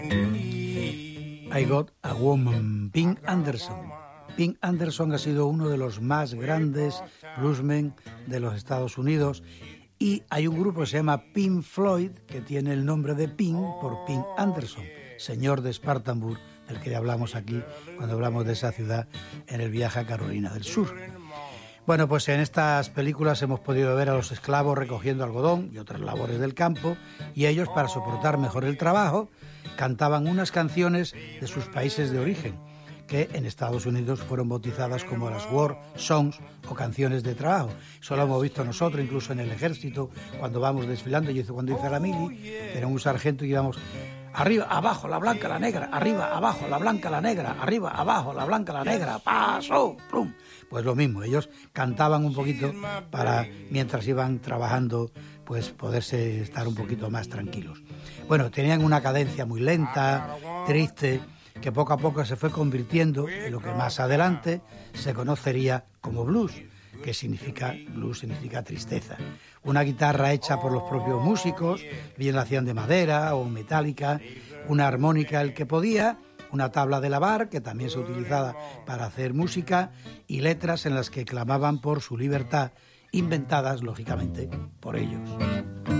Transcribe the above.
I Got a Woman, Pink Anderson. Pink Anderson ha sido uno de los más grandes bluesmen de los Estados Unidos y hay un grupo que se llama Pink Floyd que tiene el nombre de Pink por Pink Anderson, señor de Spartanburg, del que hablamos aquí cuando hablamos de esa ciudad en el viaje a Carolina del Sur. Bueno, pues en estas películas hemos podido ver a los esclavos recogiendo algodón y otras labores del campo, y ellos, para soportar mejor el trabajo, cantaban unas canciones de sus países de origen, que en Estados Unidos fueron bautizadas como las War Songs o canciones de trabajo. Eso lo hemos visto nosotros, incluso en el ejército, cuando vamos desfilando. Yo cuando hice la mili, era un sargento y íbamos arriba, abajo, la blanca, la negra, arriba, abajo, la blanca, la negra, arriba, abajo, la blanca, la negra, paso, plum. Pues lo mismo, ellos cantaban un poquito para, mientras iban trabajando, pues poderse estar un poquito más tranquilos. Bueno, tenían una cadencia muy lenta, triste, que poco a poco se fue convirtiendo en lo que más adelante se conocería como blues, que significa, blues significa tristeza. Una guitarra hecha por los propios músicos, bien la hacían de madera o metálica, una armónica el que podía, una tabla de lavar, que también se utilizaba para hacer música, y letras en las que clamaban por su libertad, inventadas, lógicamente, por ellos.